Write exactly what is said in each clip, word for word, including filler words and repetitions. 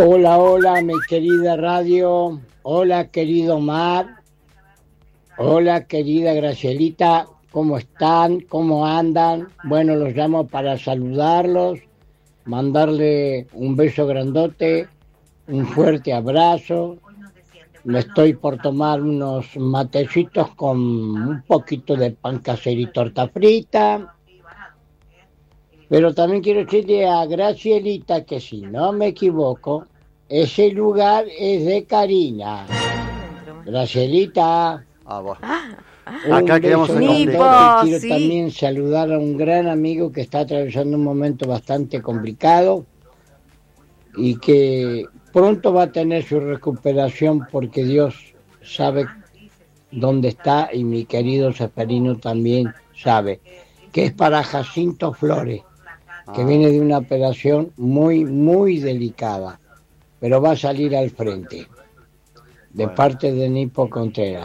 Hola, hola, mi querida radio. Hola, querido Mar. Hola, querida Gracielita. ¿Cómo están? ¿Cómo andan? Bueno, los llamo para saludarlos, mandarle un beso grandote, un fuerte abrazo. Me estoy por tomar unos matecitos con un poquito de pan casero y torta frita. Pero también quiero decirle a Gracielita que si no me equivoco, ese lugar es de Karina. Gracielita, Ah, bueno. un Acá quedamos beso en grandote. contacto. Quiero sí. también saludar a un gran amigo que está atravesando un momento bastante complicado y que pronto va a tener su recuperación porque Dios sabe dónde está y mi querido Seferino también sabe, que es para Jacinto Flores, que Ah, viene de una operación muy, muy delicada, pero va a salir al frente, de bueno. parte de Nipo Contreras.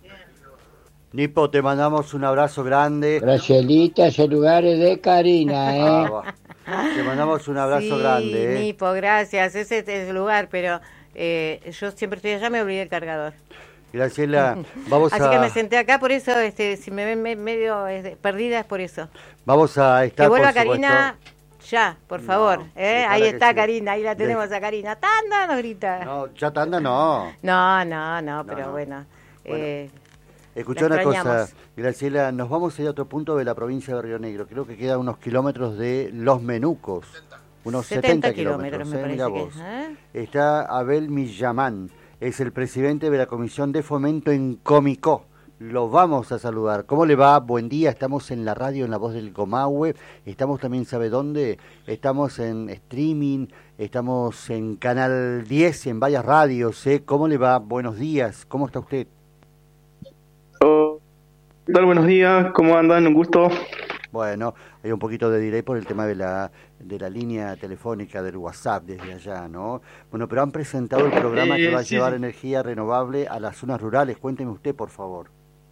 Nipo, te mandamos un abrazo grande. Gracielita, ese lugar es de Karina, Ah, ¿eh? va. Te mandamos un abrazo Sí, grande. ¿eh? Nipo, gracias. Ese es el lugar, pero eh, yo siempre estoy allá, me olvidé el cargador. Graciela, vamos Así a que me senté acá, por eso, este, si me ven me- medio este, perdida es por eso. vamos a estar Que vuelva por Karina ya, por favor. No, ¿eh? ojalá Ahí que está sí. Karina, ahí la De- tenemos a Karina. ¡Tanda! Nos grita. supuesto. No, ya tanda no. No, no, no, pero no. bueno. Bueno, eh, Escuchá la una cosa, extrañamos. Graciela, nos vamos a ir a otro punto de la provincia de Río Negro. Creo que quedan unos kilómetros de Los Menucos. Unos setenta, setenta kilómetros, me eh, parece mirá que vos. es, ¿eh? Está Abel Millamán, es el presidente de la Comisión de Fomento en Comicó. Lo vamos a saludar. ¿Cómo le va? Buen día. Estamos en la radio, en La Voz del Comahue. Estamos también, ¿sabe dónde? Estamos en streaming, estamos en Canal diez, en varias radios. ¿eh? ¿Cómo le va? Buenos días. ¿Cómo está usted? Oh, ¿qué tal? Buenos días, ¿cómo andan? Un gusto. Bueno, hay un poquito de delay por el tema de la de la línea telefónica del WhatsApp desde allá, ¿no? Bueno, pero han presentado el programa que Eh, va a sí, llevar sí. energía renovable a las zonas rurales. Cuénteme usted, por favor.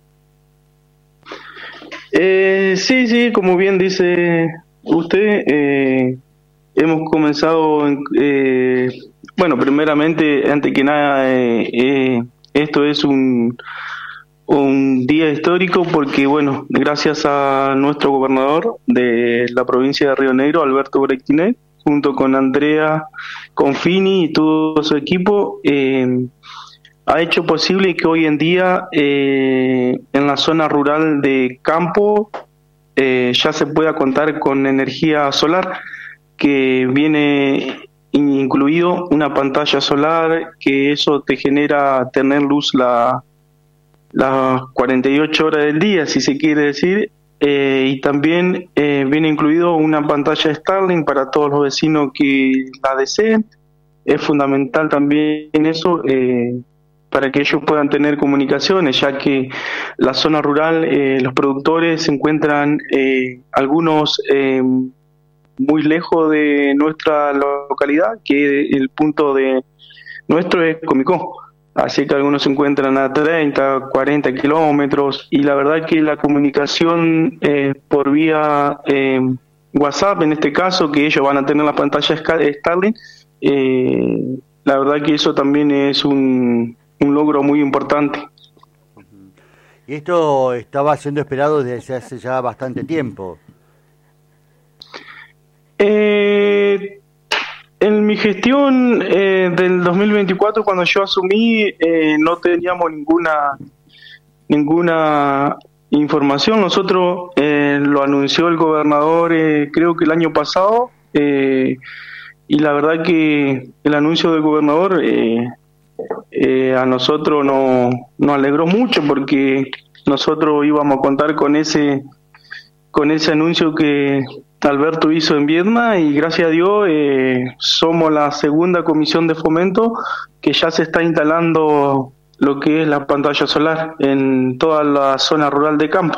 Eh, sí, sí, como bien dice usted, eh, hemos comenzado, en- eh, bueno, primeramente, antes que nada, eh, eh, esto es un, un día histórico porque, bueno, gracias a nuestro gobernador de la provincia de Río Negro, Alberto Brectinet, junto con Andrea Confini y todo su equipo, eh, ha hecho posible que hoy en día eh, en la zona rural de Campo eh, ya se pueda contar con energía solar, que viene incluido una pantalla solar, que eso te genera tener luz la, las cuarenta y ocho horas del día, si se quiere decir, eh, y también eh, viene incluido una pantalla Starlink para todos los vecinos que la deseen. Es fundamental también eso, eh, para que ellos puedan tener comunicaciones, ya que la zona rural, eh, los productores se encuentran eh, algunos eh, muy lejos de nuestra localidad, que el punto de nuestro es Comicó. Así que algunos se encuentran a treinta, cuarenta kilómetros, y la verdad que la comunicación eh, por vía eh, WhatsApp, en este caso, que ellos van a tener la pantalla Starlink, eh, la verdad que eso también es un, un logro muy importante. Y esto estaba siendo esperado desde hace ya bastante tiempo. Eh, en mi gestión eh, del dos mil veinticuatro, cuando yo asumí, eh, no teníamos ninguna ninguna información. Nosotros eh, lo anunció el gobernador, eh, creo que el año pasado, eh, y la verdad que el anuncio del gobernador eh, eh, a nosotros no, nos alegró mucho, porque nosotros íbamos a contar con ese con ese anuncio que Alberto hizo en Viedma, y gracias a Dios eh, somos la segunda comisión de fomento que ya se está instalando lo que es la pantalla solar en toda la zona rural de Campo.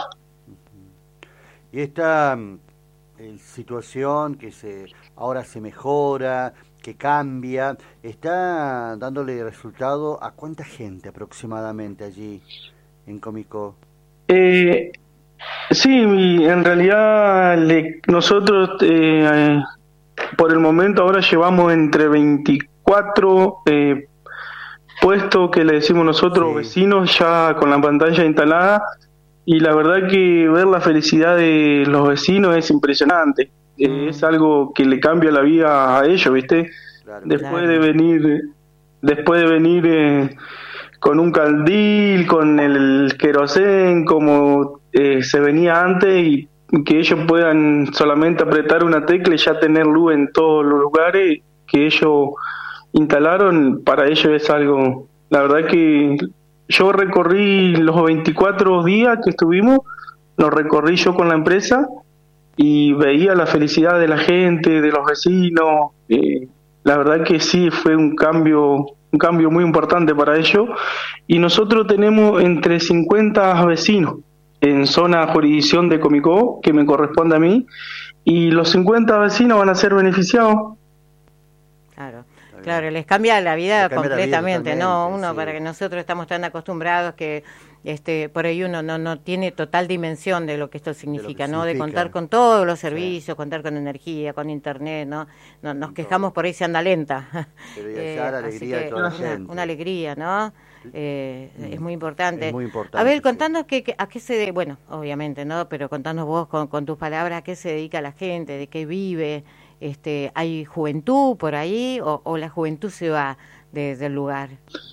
Y esta eh, situación que se ahora se mejora, que cambia, ¿está dándole resultado a cuánta gente aproximadamente allí en Comicó? Eh, sí, en realidad le, nosotros eh, por el momento ahora llevamos entre veinticuatro veinticuatro eh, puestos que le decimos nosotros Sí. vecinos ya con la pantalla instalada, y la verdad que ver la felicidad de los vecinos es impresionante. Eh, Mm. es algo que le cambia la vida a ellos, ¿viste? Claro. Después Claro. de venir, después de venir eh, con un caldil, con el querosén, como eh, se venía antes, y que ellos puedan solamente apretar una tecla y ya tener luz en todos los lugares que ellos instalaron, para ellos es algo, la verdad que yo recorrí los veinticuatro días que estuvimos, los recorrí yo con la empresa y veía la felicidad de la gente, de los vecinos. eh, la verdad que sí fue un cambio un cambio muy importante para ellos, y nosotros tenemos entre cincuenta vecinos en zona jurisdicción de Comicó, que me corresponde a mí, y los cincuenta vecinos van a ser beneficiados. Claro, bien. claro, les cambia la vida Les cambia la vida completamente, ¿no? totalmente, Uno, sí. para que nosotros estamos tan acostumbrados que este por ahí uno no no tiene total dimensión de lo que esto significa, ¿no? De significa. contar con todos los Sí. servicios, contar con energía, con internet, ¿no? no nos quejamos por ahí se anda lenta. Pero ya la así alegría de que toda la una, gente. una alegría, ¿no? Eh, Mm. Es muy importante. Es muy importante, A ver, sí. contanos que, que- a qué se de, bueno, obviamente, ¿no? Pero contanos vos con, con tus palabras a qué se dedica la gente, de qué vive. Este, ¿hay juventud por ahí o, o la juventud se va de- del lugar?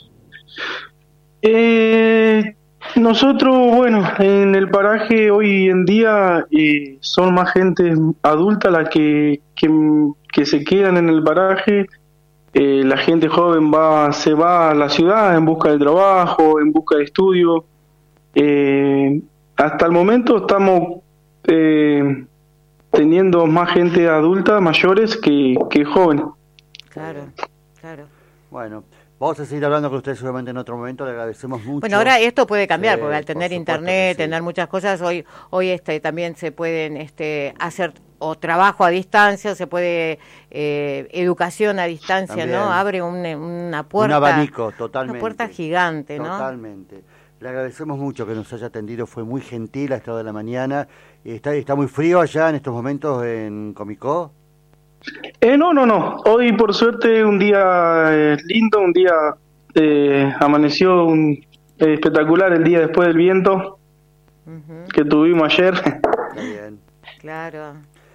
Eh, nosotros, bueno, en el paraje hoy en día eh, son más gente adulta la que, que, que se quedan en el paraje. Eh, la gente joven va se va a la ciudad en busca de trabajo, en busca de estudio. Eh, hasta el momento estamos eh, teniendo más gente adulta, mayores, que, que jóvenes. Claro, claro. Bueno, vamos a seguir hablando con usted seguramente en otro momento, le agradecemos mucho. Bueno, ahora esto puede cambiar, Sí, porque al por tener supuesto internet, que sí. tener muchas cosas, hoy hoy este también se pueden este hacer o trabajo a distancia, o se puede eh, educación a distancia, También. ¿no? Abre un, una puerta, Un abanico, totalmente. una puerta gigante, ¿no? Totalmente. Le agradecemos mucho que nos haya atendido, fue muy gentil a esta hora de la mañana. ¿Está, está muy frío allá en estos momentos en Comicó? Eh, no, no, no. Hoy, por suerte, un día eh, lindo, un día eh, amaneció un, eh, espectacular el día después del viento Ujú, que tuvimos ayer. Está bien. claro.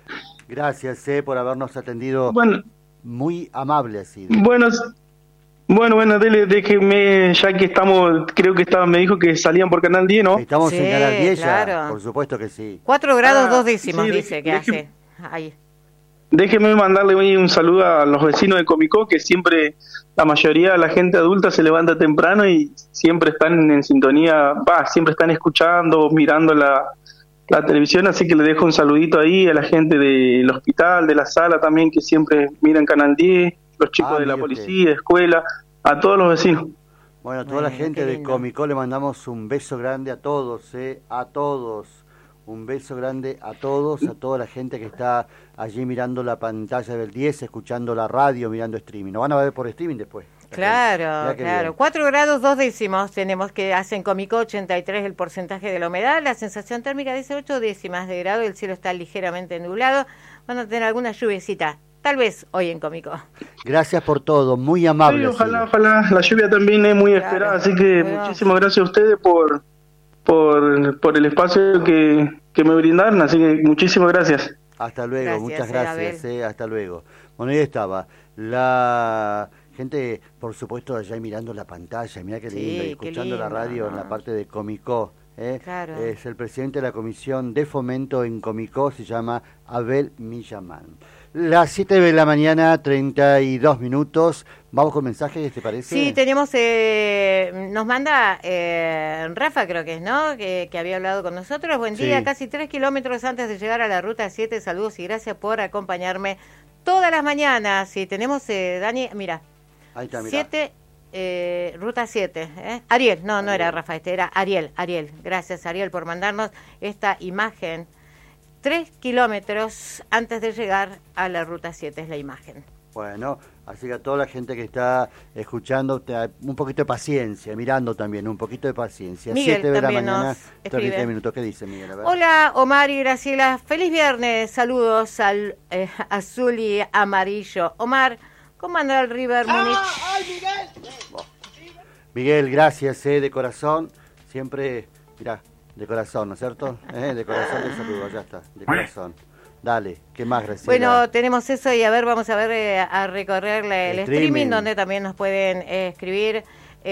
Gracias eh, por habernos atendido. Bueno, Muy amable ha sido. bueno, s- bueno, bueno, dele, déjeme, ya que estamos, creo que estaba, me dijo que salían por Canal diez, ¿no? Estamos Sí, en Canal diez ya, claro. por supuesto que sí. Cuatro grados Ah, dos décimos, sí, dice deje- que deje- hace. Ahí. Déjeme mandarle hoy un saludo a los vecinos de Comicó, que siempre, la mayoría de la gente adulta se levanta temprano y siempre están en sintonía, va, siempre están escuchando, mirando la, la televisión, así que le dejo un saludito ahí a la gente del hospital, de la sala también, que siempre miran Canal diez, los chicos Ah, de la mire usted. policía, escuela, a todos los vecinos. Bueno, a toda la Bueno, gente qué de lindo. Comicó le mandamos un beso grande a todos, eh, a todos. Un beso grande a todos, a toda la gente que está allí mirando la pantalla del diez, escuchando la radio, mirando streaming. Nos van a ver por streaming después. Claro, Mirá qué claro. bien. Cuatro grados dos décimos tenemos que hacen Comicó, ochenta y tres el porcentaje de la humedad, la sensación térmica dice ocho décimas de grado, el cielo está ligeramente nublado, van a tener alguna lluviecita, tal vez hoy en Comicó. Gracias por todo, muy amable. Sí, ha ojalá, sido. ojalá, la lluvia también es muy Claro, esperada, así que bueno. muchísimas gracias a ustedes por, por, por el espacio que, que me brindaron, así que muchísimas gracias. Hasta luego, Gracias, muchas eh, gracias, Abel. eh, hasta luego. Bueno, ahí estaba la gente, por supuesto, allá mirando la pantalla, mira qué Sí, lindo, y qué escuchando la lindo, radio en ¿no? la parte de Comicó. eh. Claro. Es el presidente de la Comisión de Fomento en Comicó, se llama Abel Millamán. Las siete de la mañana, treinta y dos minutos. Vamos con mensajes, ¿te parece? Sí, tenemos, eh, nos manda eh, Rafa, creo que es, ¿no? Que, que había hablado con nosotros. Buen día, Sí. casi tres kilómetros antes de llegar a la ruta siete. Saludos y gracias por acompañarme todas las mañanas. Sí, tenemos, eh, Dani, mira, Ahí está, mirá. siete, eh, ruta siete. ¿eh? Ariel, no, no era Rafa, este era Ariel, Ariel. Gracias, Ariel, por mandarnos esta imagen. Tres kilómetros antes de llegar a la ruta siete es la imagen. Bueno, así que a toda la gente que está escuchando, te- un poquito de paciencia, mirando también, un poquito de paciencia. Miguel siete de la también mañana, nos treinta escribe. minutos. ¿Qué dice Miguel? A ver. Hola Omar y Graciela, feliz viernes, saludos al eh, azul y amarillo. Omar, ¿Cómo anda el River Múnich? ¡Ah! ¡Ay, Miguel! Miguel, gracias, eh, de corazón. Siempre, mirá, de corazón, ¿no es cierto? Eh, de corazón de saludo, ya está, de corazón. Dale, ¿qué más, Graciela? Bueno, tenemos eso y a ver, vamos a ver, eh, a recorrer la, el, El streaming, streaming, donde también nos pueden eh, escribir.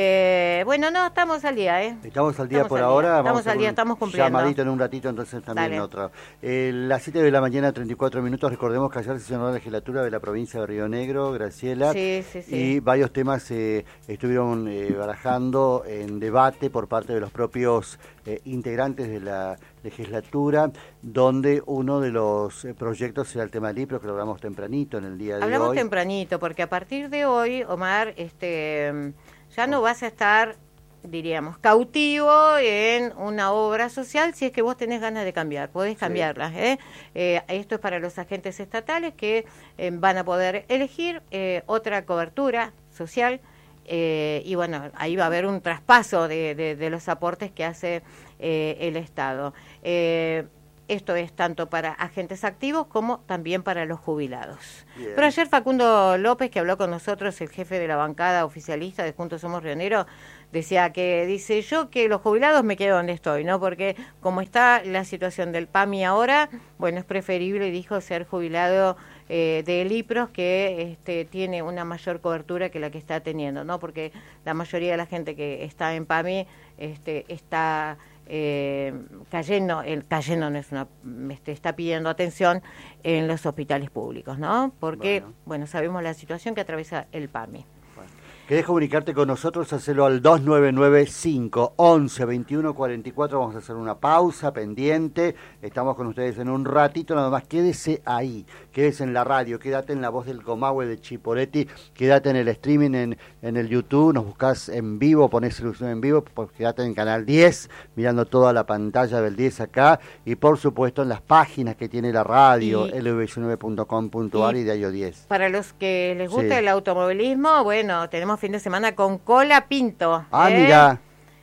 Eh, bueno, no, estamos al día, ¿eh? Estamos al día Estamos por al ahora. día. Vamos Estamos a al día, un estamos cumpliendo. Llamadito en un ratito, entonces también Dale. otra. Eh, las siete de la mañana, treinta y cuatro minutos. Recordemos que ayer se sesionó la legislatura de la provincia de Río Negro, Graciela. Sí, sí, sí. Y varios temas eh, estuvieron eh, barajando en debate por parte de los propios eh, integrantes de la legislatura, donde uno de los eh, proyectos era el tema del libro, que lo hablamos tempranito en el día de Hablamos hoy. tempranito, porque a partir de hoy, Omar, este, ya no vas a estar, diríamos, cautivo en una obra social si es que vos tenés ganas de cambiar, podés cambiarla. ¿eh? Eh, esto es para los agentes estatales que eh, van a poder elegir eh, otra cobertura social. Eh, y bueno, ahí va a haber un traspaso de, de, de los aportes que hace eh, el Estado. Eh, esto es tanto para agentes activos como también para los jubilados. Bien. Pero ayer Facundo López, que habló con nosotros, el jefe de la bancada oficialista de Juntos Somos Rioneros, decía que, dice, yo que los jubilados me quedo donde estoy, ¿no? Porque como está la situación del P A M I ahora, bueno, es preferible, dijo, ser jubilado eh, de Elipros, que este, tiene una mayor cobertura que la que está teniendo, ¿no? Porque la mayoría de la gente que está en P A M I este, está eh, cayendo, el cayendo no es una, este, está pidiendo atención en los hospitales públicos, ¿no? Porque, bueno, bueno sabemos la situación que atraviesa el P A M I. ¿Querés comunicarte con nosotros? Hacelo al dos nueve nueve cinco once veintiuno cuarenta y cuatro. Vamos a hacer una pausa pendiente. Estamos con ustedes en un ratito. Nada más quédese ahí. Quédese en la radio. Quédate en La Voz del Comahue de Chipoletti. Quédate en el streaming en, en el YouTube. Nos buscás en vivo. Ponés solución en vivo. Pues quédate en Canal diez. Mirando toda la pantalla del diez acá. Y por supuesto en las páginas que tiene la radio. Y, L V diecinueve punto com punto a r y, y Diario diez. Para los que les gusta Sí. el automovilismo, bueno, tenemos fin de semana con Cola Pinto. Ah, ¿eh? mirá.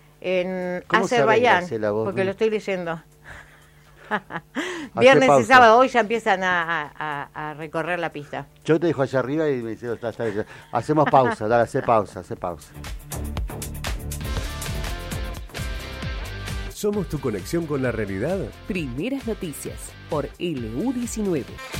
En ¿Cómo Azerbaiyán, sabés, Graciela, vos, porque no? lo estoy leyendo. Viernes y pausa. sábado, hoy ya empiezan a, a, a recorrer la pista. Yo te dejo allá arriba y me dice, está, está, está. Hacemos pausa, dale, hace pausa, hace pausa. ¿Somos tu conexión con la realidad? Primeras noticias por L U diecinueve.